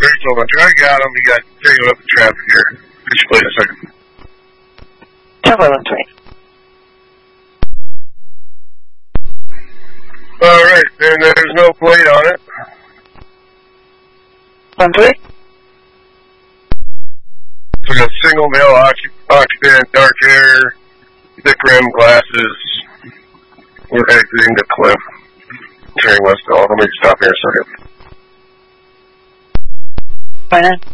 Very slow. I got him. You got taking up the traffic here. Just wait a second. 10-11-3. Alright, and there's no plate on it. 1-3. So we got single male occupant, dark hair, thick rim glasses. We're exiting the cliff. Turning west. Let me stop here a second. 29.